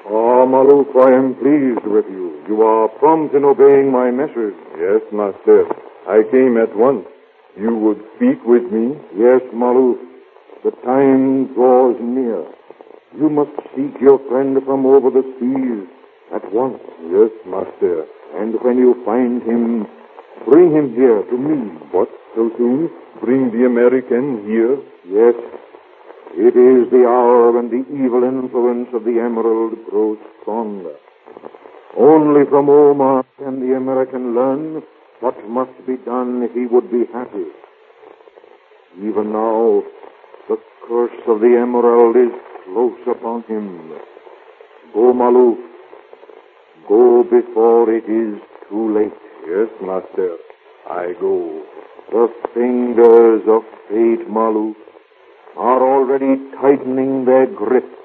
Ah, Maluf, I am pleased with you. You are prompt in obeying my message. Yes, master. I came at once. You would speak with me? Yes, Maluf. The time draws near. You must seek your friend from over the seas at once. Yes, master. And when you find him, bring him here to me. What, so soon? Bring the American here? Yes. It is the hour when the evil influence of the emerald grows stronger. Only from Omar can the American learn what must be done if he would be happy. Even now, the curse of the emerald is close upon him. Go, Maluf. Go before it is too late. Yes, master. I go. The fingers of fate, Maluf, are already tightening their grip